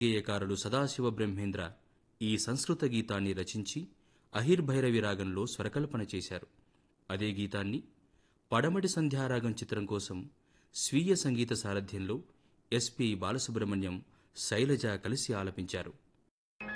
గేయకారులు సదాశివ బ్రహ్మేంద్ర ఈ సంస్కృత గీతాన్ని రచించి అహిర్భైరవి రాగంలో స్వరకల్పన చేశారు. అదే గీతాన్ని పడమటి సంధ్యారాగం చిత్రం కోసం స్వీయ సంగీత సారథ్యంలో ఎస్పి బాలసుబ్రహ్మణ్యం, శైలజ కలిసి ఆలపించారు.